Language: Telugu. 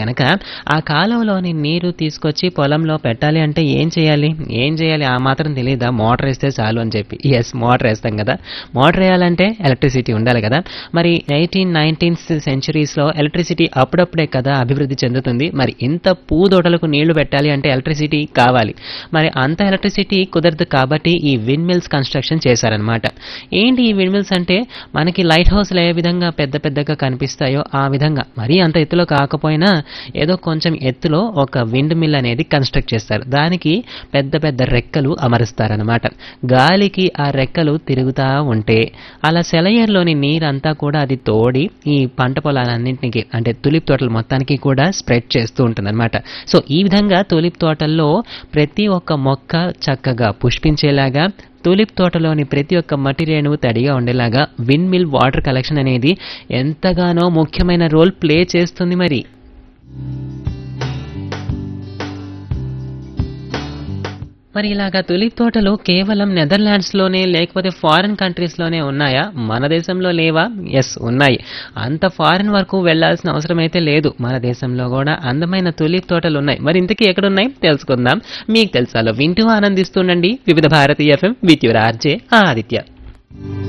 కనుక ఆ కాలువలోని నీరు తీసుకొచ్చి పొలంలో పెట్టాలి అంటే ఏం చేయాలి? ఏం చేయాలి ఆ మాత్రం తెలీదా? మోటార్ ఏస్తే చాలు అని చెప్పి. యెస్, మోటార్ ఏస్తాం కదా! మోటార్ ఏయాలంటే ఎలక్ట్రిసిటీ ఉండాలి కదా! మరి 19th సెంచరీస్‌లో ఎలక్ట్రిసిటీ అప్పుడప్పుడే కదా అభివృద్ధి చెందుతుంది. మరి ఇంత పూదోటలకు నీళ్లు పెట్టాలి అంటే ఎలక్ట్రిసిటీ కావాలి. మరి అంత ఎలక్ట్రిసిటీ కుదరదు కాబట్టి ఈ విండ్ మిల్స్ కన్‌స్ట్రక్షన్ చేశారనమాట. ఏంటి ఈ విండ్ మిల్స్ అంటే మనకి లైట్ హౌస్‌లు ఏ విధంగా పెద్ద పెద్దగా కనిపిస్తాయో ఆ విధంగా మరీ అంత ఎత్తులో కాకపోయినా ఏదో కొంచెం ఎత్తులో ఒక విండ్ మిల్ అనేది కన్‌స్ట్రక్ట్ చేస్తారు. దానికి పెద్ద పెద్ద రెక్కలు అమరుస్తారనమాట. గాలికి ఆ రెక్కలు తిరుగుతా ఉంటే అలా సెలయేరులోని నీరంతా కూడా అది తోడి ఈ పంట పొలాలన్నింటికి అంటే తులిప్ తోటలు మొత్తానికి కూడా స్ప్రెడ్ చేస్తూ ఉంటుందన్నమాట. సో ఈ విధంగా తులిప్ తోటల్లో ప్రతి ఒక్క మొక్క చక్కగా పుష్పించేలాగా తులిప్ తోటలోని ప్రతి ఒక్క మట్టి రేణువు తడిగా ఉండేలాగా విండ్ మిల్ వాటర్ కలెక్షన్ అనేది ఎంతగానో ముఖ్యమైన రోల్ ప్లే చేస్తుంది మరి. మరి ఇలాగా తులిప్ తోటలు కేవలం నెదర్లాండ్స్‌లోనే లేకపోతే ఫారిన్ కంట్రీస్‌లోనే ఉన్నాయా? మన దేశంలో లేవా? యెస్, ఉన్నాయి. అంత ఫారిన్ వరకు వెళ్ళాల్సిన అవసరం అయితే లేదు. మన దేశంలో కూడా అందమైన తులిప్ తోటలు ఉన్నాయి. మరి ఇంతకీ ఎక్కడున్నాయి తెలుసుకుందాం. మీకు తెలుసాలో వింటూ ఆనందిస్తుండండి వివిధ Bharati FM with your RJ Aditya.